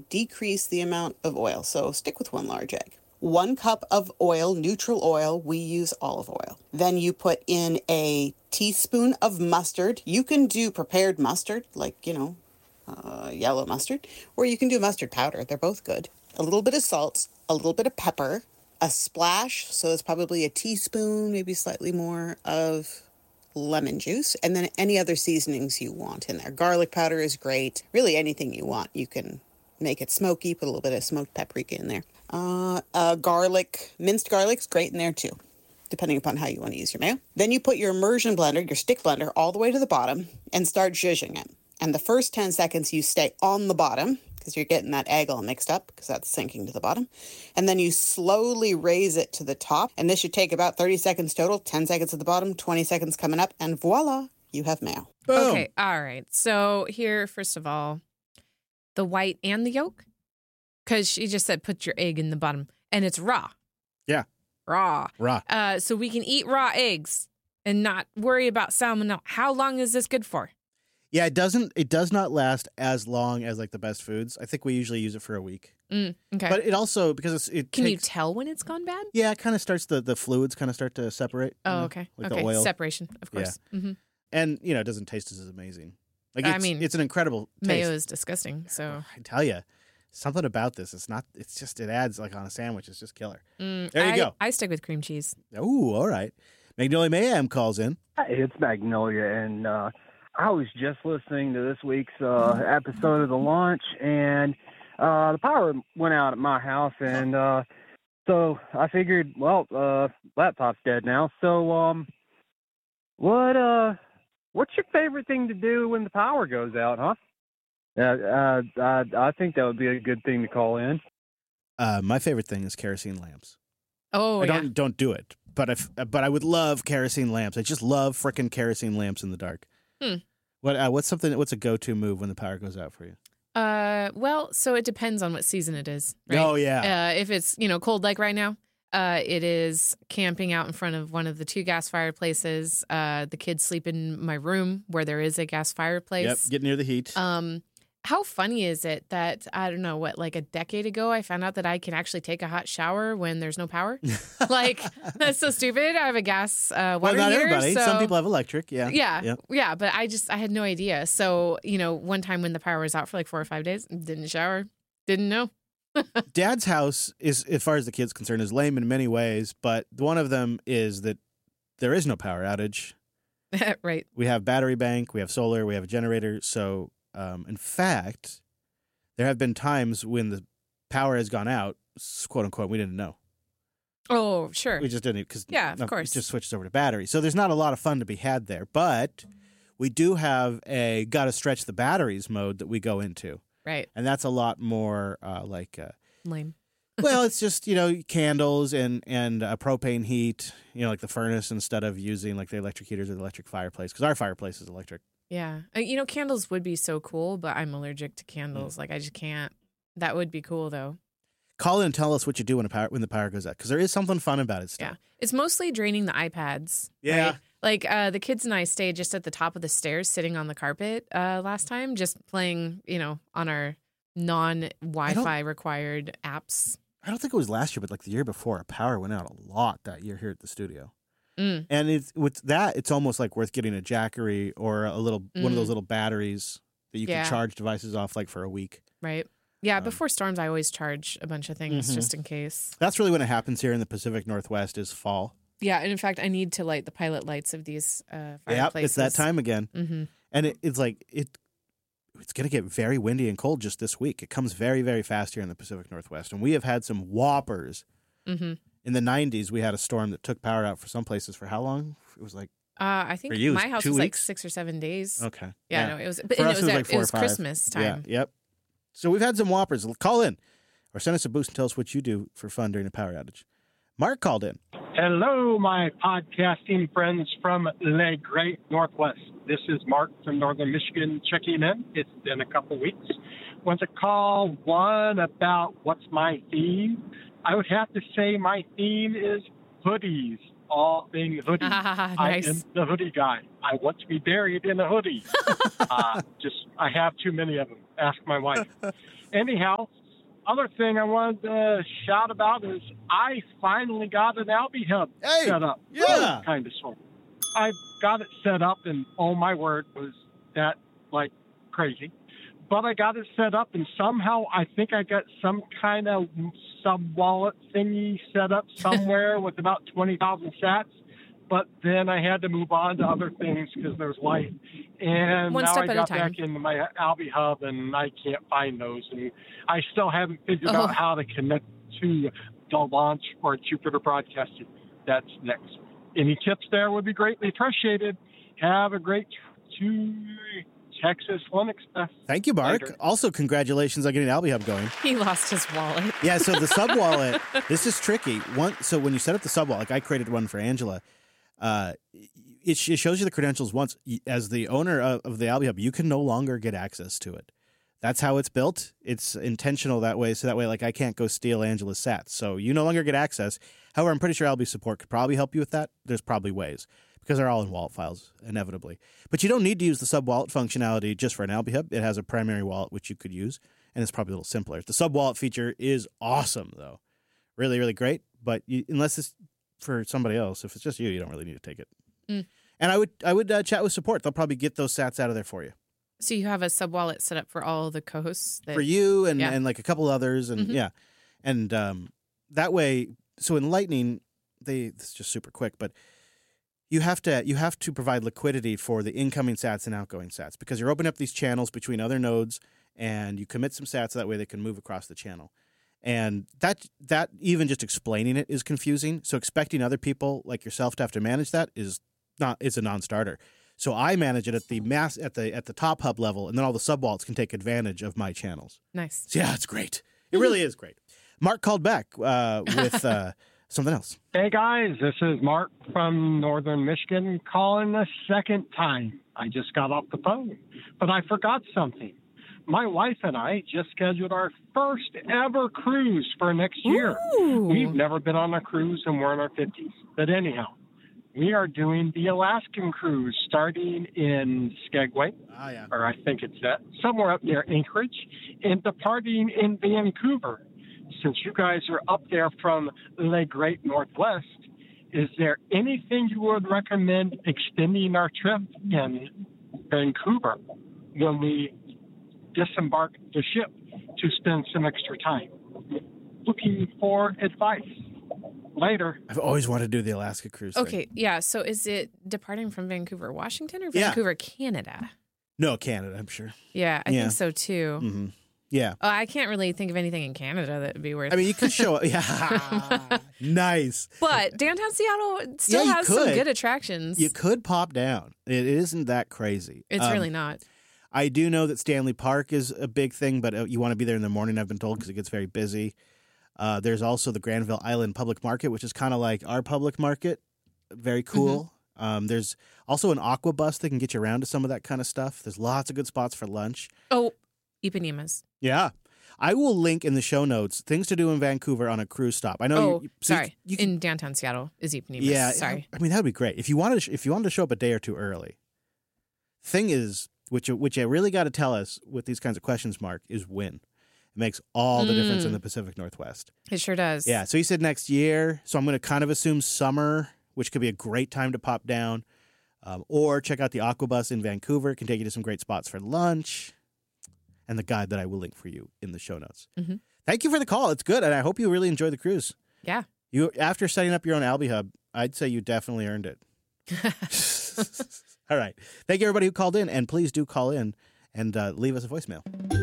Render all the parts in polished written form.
decrease the amount of oil. So stick with 1 large egg. 1 cup of oil, neutral oil. We use olive oil. Then you put in a teaspoon of mustard. You can do prepared mustard, like, yellow mustard, or you can do mustard powder. They're both good. A little bit of salt, a little bit of pepper, a splash, so it's probably a teaspoon, maybe slightly more, of lemon juice, and then any other seasonings you want in there. Garlic powder is great. Really anything you want. You can make it smoky, put a little bit of smoked paprika in there. Minced garlic's great in there too, depending upon how you want to use your mayo. Then you put your immersion blender, your stick blender, all the way to the bottom and start zhuzhing it. And the first 10 seconds you stay on the bottom because you're getting that egg all mixed up because that's sinking to the bottom. And then you slowly raise it to the top. And this should take about 30 seconds total, 10 seconds at the bottom, 20 seconds coming up, and voila, you have mayo. Boom. Okay, all right. So here, first of all, the white and the yolk? Because she just said put your egg in the bottom. And it's raw. Yeah. Raw. Raw. So we can eat raw eggs and not worry about salmonella. How long is this good for? Yeah, it does not last as long as like the best foods. I think we usually use it for a week. Okay. But it also, because Can you tell when it's gone bad? Yeah, it kind of starts, the fluids kind of start to separate. Oh, okay. Like okay. the oil. Separation, of course. Yeah. Mm-hmm. And, it doesn't taste as amazing. Like, it's an incredible taste. Mayo is disgusting, so. I tell you, something about this, it adds like on a sandwich. It's just killer. There you go. I stick with cream cheese. Oh, all right. Magnolia Mayhem calls in. Hi, it's Magnolia, and I was just listening to this week's episode of The Launch, and the power went out at my house, and so I figured, laptop's dead now. So, what's your favorite thing to do when the power goes out, huh? I think that would be a good thing to call in. My favorite thing is kerosene lamps. Oh, Don't do it, but I would love kerosene lamps. I just love frickin' kerosene lamps in the dark. What's a go-to move when the power goes out for you? Well, so it depends on what season it is. Right? Oh yeah. If it's cold like right now, it is camping out in front of one of the 2 gas fireplaces. The kids sleep in my room where there is a gas fireplace. Yep, get near the heat. How funny is it that, I don't know, like a decade ago, I found out that I can actually take a hot shower when there's no power? Like, that's so stupid. I have a gas water well, not heater. Everybody. So... Some people have electric, yeah. Yeah, but I had no idea. So, one time when the power was out for like 4 or 5 days, didn't shower, didn't know. Dad's house is, as far as the kid's concerned, is lame in many ways, but one of them is that there is no power outage. Right. We have battery bank, we have solar, we have a generator, so... in fact, there have been times when the power has gone out, quote unquote, we didn't know. Oh, sure. We just didn't, because of course. It just switches over to battery. So there's not a lot of fun to be had there. But we do have a gotta stretch the batteries mode that we go into. Right. And that's a lot more lame. Well, it's just, candles and propane heat, like the furnace instead of using like the electric heaters or the electric fireplace, because our fireplace is electric. Yeah. Candles would be so cool, but I'm allergic to candles. Like, I just can't. That would be cool, though. Call in and tell us what you do when the power goes out, because there is something fun about it still. Yeah. It's mostly draining the iPads. Yeah. Right? Like, the kids and I stayed just at the top of the stairs sitting on the carpet last time, just playing, on our non-Wi-Fi required apps. I don't think it was last year, but like the year before, power went out a lot that year here at the studio. And it's almost like worth getting a Jackery or one of those little batteries that you can charge devices off like for a week. Right. Yeah. Before storms, I always charge a bunch of things just in case. That's really when it happens here in the Pacific Northwest is fall. Yeah. And in fact, I need to light the pilot lights of these fireplaces. Yep, it's that time again. Mm-hmm. And it's going to get very windy and cold just this week. It comes very, very fast here in the Pacific Northwest. And we have had some whoppers. Mm-hmm. In the 90s, we had a storm that took power out for some places for how long? It was like I think for you, my house was 2 like weeks? 6 or 7 days. Okay. Yeah. No, it was. For us, it was like 4 it or was 5. Christmas time. Yeah. Yep. So we've had some whoppers. Call in or send us a boost and tell us what you do for fun during a power outage. Mark called in. Hello, my podcasting friends from the Great Northwest. This is Mark from Northern Michigan checking in. It's been a couple weeks. Want to call one about what's my theme? I would have to say my theme is hoodies. all things hoodie. Nice. I am the hoodie guy. I want to be buried in a hoodie. I have too many of them. Ask my wife. Anyhow, other thing I wanted to shout about is I finally got an Albie Hub set up. Yeah. Kind of sort. I got it set up, and oh my word, was that like crazy. But I got it set up, and somehow I think I got some kind of sub-wallet thingy set up somewhere with about 20,000 sats. But then I had to move on to other things because there's life. And One now step I at a got time. back into my Albie Hub, and I can't find those. And I still haven't figured out how to connect to the launch or Jupiter Broadcasting. That's next. Any tips there would be greatly appreciated. Have a great Texas Linux Fest. Thank you, Mark. Later. Also, congratulations on getting Albie Hub going. He lost his wallet. Yeah, so the sub wallet, this is tricky. So when you set up the sub wallet, like I created one for Angela, it shows you the credentials once. As the owner of the Albie Hub, you can no longer get access to it. That's how it's built. It's intentional that way. So that way, like, I can't go steal Angela's sats. So you no longer get access. However, I'm pretty sure Albie support could probably help you with that. There's probably ways because they're all in wallet files, inevitably. But you don't need to use the sub-wallet functionality just for an Albie Hub. It has a primary wallet, which you could use, and it's probably a little simpler. The sub-wallet feature is awesome, though. Really, really great. But unless it's for somebody else, if it's just you don't really need to take it. And I would chat with support. They'll probably get those sats out of there for you. So you have a sub-wallet set up for all the co-hosts? For you and like a couple others. And yeah. And that way, so in Lightning, this is just super quick, but you have to provide liquidity for the incoming sats and outgoing sats because you're opening up these channels between other nodes and you commit some sats so that way they can move across the channel. And that even just explaining it is confusing. So expecting other people like yourself to have to manage that is a non-starter. So I manage it at the top hub level, and then all the sub-wallets can take advantage of my channels. Nice. So yeah, it's great. It really is great. Mark called back with something else. Hey guys, this is Mark from Northern Michigan calling the second time. I just got off the phone, but I forgot something. My wife and I just scheduled our first ever cruise for next year. Ooh. We've never been on a cruise and we're in our 50s. But anyhow, we are doing the Alaskan cruise starting in Skagway, or I think it's somewhere up near Anchorage, and departing in Vancouver. Since you guys are up there from the Great Northwest, is there anything you would recommend extending our trip in Vancouver when we disembark the ship to spend some extra time? Looking for advice. Later. I've always wanted to do the Alaska cruise thing. Okay, yeah. So is it departing from Vancouver, Washington, or Vancouver, Canada? No, Canada, I'm sure. Yeah, I think so too. Mm-hmm. Yeah. Oh, I can't really think of anything in Canada that would be worth. I mean, you could show up. Yeah. Nice. But downtown Seattle still has some good attractions. You could pop down. It isn't that crazy. It's really not. I do know that Stanley Park is a big thing, but you want to be there in the morning, I've been told, because it gets very busy. There's also the Granville Island Public Market, which is kind of like our public market. Very cool. There's also an aqua bus that can get you around to some of that kind of stuff. There's lots of good spots for lunch. Oh, Ipanemas. Yeah. I will link in the show notes things to do in Vancouver on a cruise stop. I know. In downtown Seattle is Ipanemas. Yeah. Sorry. I mean, that would be great if you wanted to show up a day or two early. Thing is, which I really got to tell us with these kinds of questions, Mark, is when. It makes all the difference in the Pacific Northwest. It sure does. Yeah. So you said next year. So I'm going to kind of assume summer, which could be a great time to pop down. Or check out the Aquabus in Vancouver. It can take you to some great spots for lunch. And the guide that I will link for you in the show notes. Mm-hmm. Thank you for the call. It's good. And I hope you really enjoy the cruise. Yeah. After setting up your own Albie Hub, I'd say you definitely earned it. All right. Thank you, everybody who called in. And please do call in and leave us a voicemail.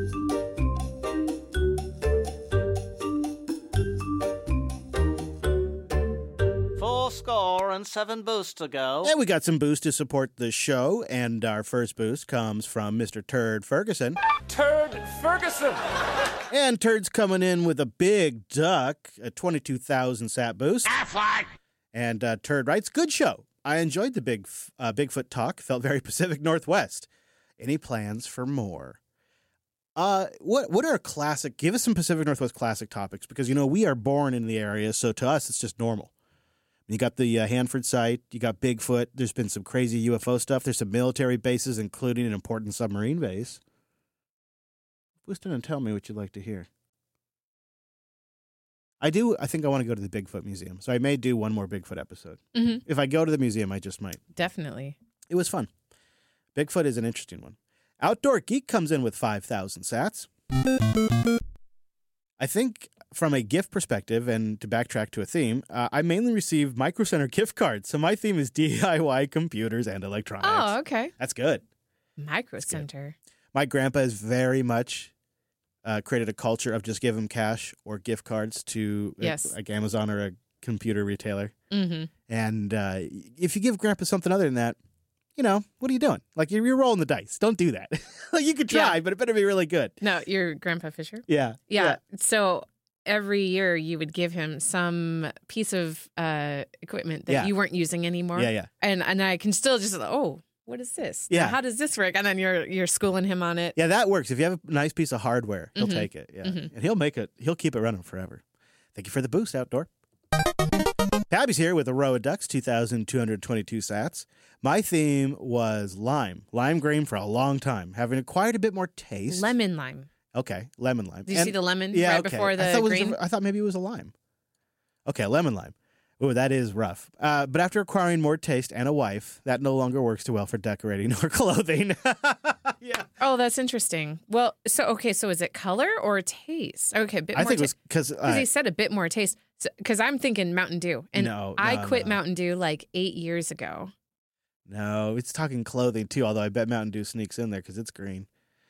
7 boosts to go. And we got some boosts to support the show. And our first boost comes from Mr. Turd Ferguson. Turd Ferguson! And Turd's coming in with a big duck, a 22,000 sat boost. And Turd writes, good show. I enjoyed the Bigfoot talk. Felt very Pacific Northwest. Any plans for more? What are classic? Give us some Pacific Northwest classic topics because, we are born in the area, so to us it's just normal. You got the Hanford site. You got Bigfoot. There's been some crazy UFO stuff. There's some military bases, including an important submarine base. Listen and tell me what you'd like to hear. I think I want to go to the Bigfoot Museum, so I may do one more Bigfoot episode. Mm-hmm. If I go to the museum, I just might. Definitely. It was fun. Bigfoot is an interesting one. Outdoor Geek comes in with 5,000 sats. I think from a gift perspective, and to backtrack to a theme, I mainly receive Micro Center gift cards. So my theme is DIY computers and electronics. Oh, okay. That's good. Micro Center. My grandpa has very much created a culture of just give him cash or gift cards to like Amazon or a computer retailer. Mm-hmm. And if you give grandpa something other than that, what are you doing? Like, you're rolling the dice. Don't do that. Like, you could try, but it better be really good. No, your Grandpa Fisher? Yeah. So every year you would give him some piece of equipment that you weren't using anymore. Yeah. And I can still just, what is this? Yeah. How does this work? And then you're schooling him on it. Yeah, that works. If you have a nice piece of hardware, he'll take it. Yeah. Mm-hmm. And he'll keep it running forever. Thank you for the boost, Outdoor. Tabby's here with a row of ducks, 2,222 sats. My theme was lime green for a long time, having acquired a bit more taste. Lemon lime. Okay, lemon lime. Did you see the lemon before the green? I thought maybe it was a lime. Okay, lemon lime. Ooh, that is rough. But after acquiring more taste and a wife, that no longer works too well for decorating or clothing. Yeah. Oh, that's interesting. Well, so is it color or taste? Okay, a bit more. I think it was because he said a bit more taste. Because I'm thinking Mountain Dew, and I quit Mountain Dew like 8 years ago. No, it's talking clothing too. Although I bet Mountain Dew sneaks in there because it's green.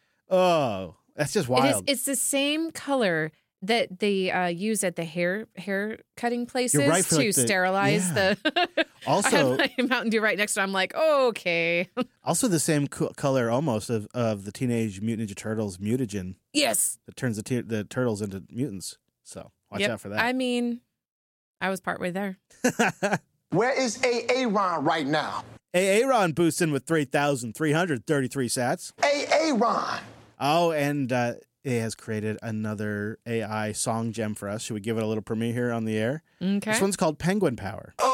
Oh, that's just wild. It's the same color that they use at the hair cutting places to sterilize the. Also, I have my Mountain Dew right next to it. I'm like, okay. Also, the same color almost of the Teenage Mutant Ninja Turtles mutagen. Yes, that turns the turtles into mutants. So watch out for that. I mean, I was partway there. Where is Aaron right now? Aaron boosts in with 3,333 sats. Aaron. Oh, and it has created another AI song gem for us. Should we give it a little premiere here on the air? Okay. This one's called Penguin Power.